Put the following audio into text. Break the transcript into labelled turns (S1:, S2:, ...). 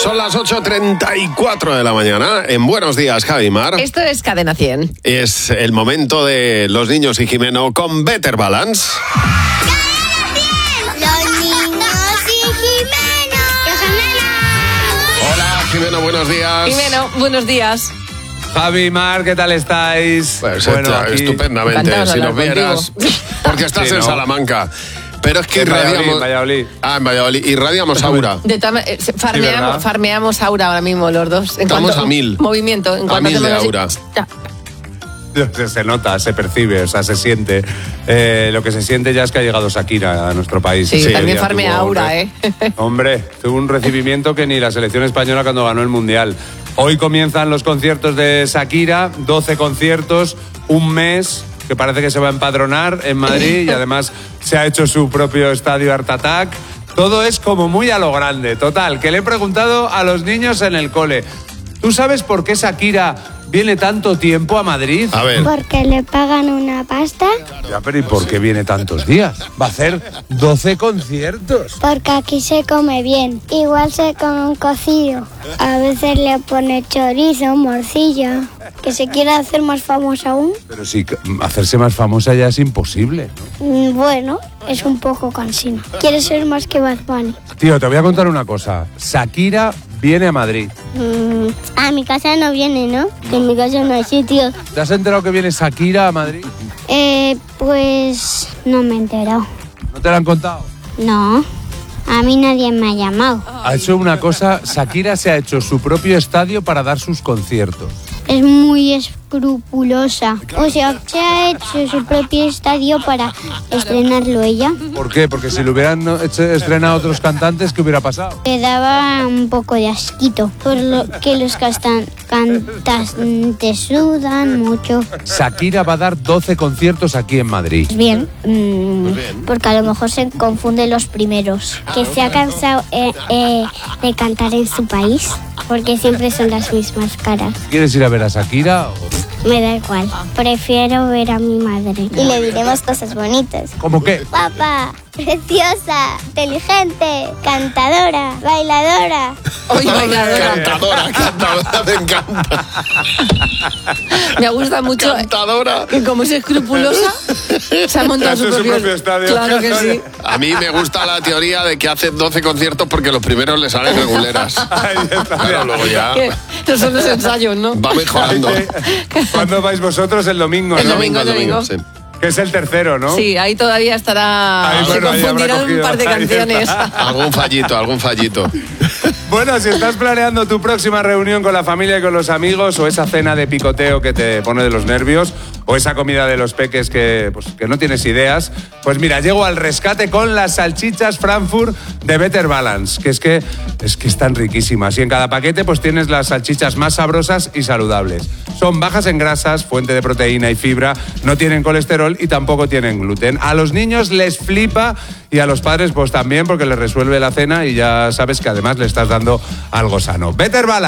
S1: Son las 8:34 de la mañana. En Buenos Días, Javi Mar.
S2: Esto es Cadena 100.
S1: Es el momento de Los Niños y Jimeno con Better Balance.
S3: ¡Los niños y Jimeno!
S1: Hola, Jimeno, buenos días.
S2: Jimeno, buenos días.
S4: Javi, Mar, ¿qué tal estáis?
S1: Pues
S4: aquí
S1: estupendamente,
S2: encantados de
S1: si nos
S2: hablar
S1: vieras.
S2: contigo.
S1: Porque estás
S4: Sí,
S1: en
S4: ¿no?
S1: Salamanca. Pero es que
S4: En Valladolid.
S1: En Valladolid. Irradiamos aura.
S2: De todas maneras,
S4: ¿verdad?
S2: farmeamos aura ahora mismo los dos.
S1: Estamos a 1000.
S2: Movimiento. En
S1: A
S2: cuanto
S1: 1000 de
S2: hacemos
S1: aura.
S2: así, ya.
S4: Se nota, se percibe, o sea, se siente. Lo que se siente ya es que ha llegado Shakira a nuestro país.
S2: Sí,
S4: Ese
S2: también
S4: día
S2: farmea
S4: tuvo,
S2: aura,
S4: hombre. Hombre, tuvo un recibimiento que ni la selección española cuando ganó el Mundial. Hoy comienzan los conciertos de Shakira, 12 conciertos, un mes, que parece que se va a empadronar en Madrid y además se ha hecho su propio estadio Art Attack. Todo es como muy a lo grande. Total, que le he preguntado a los niños en el cole, ¿tú sabes por qué Shakira viene tanto tiempo a Madrid?
S1: A ver.
S3: Porque le pagan una pasta.
S4: Ya, pero ¿y por qué viene tantos días? Va a hacer 12 conciertos.
S3: Porque aquí se come bien. Igual se come un cocido. A veces le pone chorizo, morcilla. Que se quiere hacer más famosa aún.
S4: Pero sí, hacerse más famosa ya es imposible, ¿no?
S3: Bueno, es un poco cansino. Quiere ser más que Bad Bunny.
S4: Tío, te voy a contar una cosa. Shakira viene a Madrid.
S3: A mi casa no viene, ¿no? Que en mi casa no hay sitio.
S4: ¿Te has enterado que viene Shakira a Madrid?
S3: Pues no me he enterado.
S4: ¿No te lo han contado?
S3: No, a mí nadie me ha llamado.
S4: Ha hecho una cosa, Shakira se ha hecho su propio estadio para dar sus conciertos.
S3: Es muy escrupulosa. O sea, se ha hecho su propio estadio para estrenarlo ella.
S4: ¿Por qué? Porque si lo hubieran estrenado otros cantantes, ¿qué hubiera pasado?
S3: Le daba un poco de asquito, por lo que los cantantes sudan mucho.
S4: Shakira va a dar 12 conciertos aquí en Madrid.
S3: Bien, porque a lo mejor se confunden los primeros. Que se ha cansado de cantar en su país, porque siempre son las mismas caras.
S4: ¿Quieres ir a ver a Shakira?
S3: Me da igual, prefiero ver a mi madre. Y le diremos cosas bonitas.
S4: ¿Cómo qué?
S3: Guapa, preciosa, inteligente, cantadora, bailadora.
S2: Hoy bailadora.
S1: Cantadora, me encanta.
S2: Me gusta mucho.
S1: Cantadora.
S2: Que como es escrupulosa, se ha montado
S4: Se ha hecho su propio estadio.
S2: Claro que sí.
S1: A mí me gusta la teoría de que hace 12 conciertos porque los primeros le salen reguleras.
S4: Ahí está.
S1: Claro, luego ya
S2: Que estos son los ensayos, ¿no?
S1: va mejorando.
S4: ¿Cuándo vais vosotros? El domingo, ¿no?
S2: El domingo.
S1: Sí.
S4: Que es el tercero, ¿no?
S2: Sí, ahí todavía estará.
S4: Ahí,
S2: se
S4: bueno, ahí habrá
S2: confundirán un
S4: cogido.
S2: par de
S4: Ahí está.
S2: canciones.
S1: Algún fallito.
S4: Bueno, si estás planeando tu próxima reunión con la familia y con los amigos, o esa cena de picoteo que te pone de los nervios, o esa comida de los peques que no tienes ideas, pues mira, llego al rescate con las salchichas Frankfurt de Better Balance, que es que están riquísimas. Y en cada paquete pues tienes las salchichas más sabrosas y saludables. Son bajas en grasas, fuente de proteína y fibra, no tienen colesterol y tampoco tienen gluten. A los niños les flipa y a los padres pues también, porque les resuelve la cena y ya sabes que además le estás dando algo sano. Better Balance.